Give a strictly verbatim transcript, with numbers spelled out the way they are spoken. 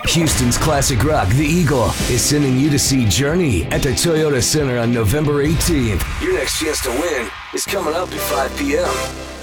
Houston's classic rock, The Eagle, is sending you to see Journey at the Toyota Center on November eighteenth. Your next chance to win is coming up at five p.m.